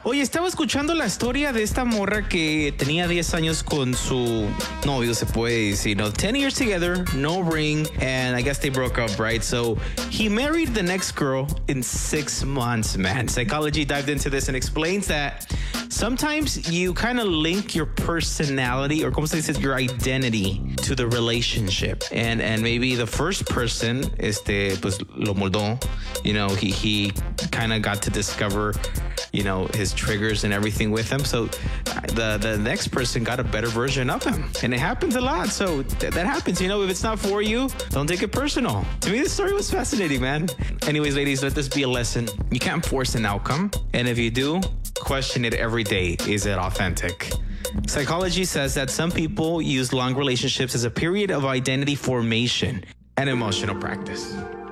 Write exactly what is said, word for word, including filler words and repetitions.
Oye, estaba escuchando la historia de esta morra que tenía diez años con su novio, se puede decir, you know, ten years together, no ring, and I guess they broke up, right? So he married the next girl in six months, man. Psychology dived into this and explains that sometimes you kind of link your personality, or como se dice, your identity to the relationship. And and maybe the first person, este, pues lo moldó, you know, he, he kind of got to discover, you know, his triggers and everything with him. So the the next person got a better version of him. And it happens a lot. So th- that happens. You know, if it's not for you, don't take it personal. To me, this story was fascinating, man. Anyways, ladies, let this be a lesson. You can't force an outcome. And if you do, question it every day. Is it authentic? Psychology says that some people use long relationships as a period of identity formation and emotional practice.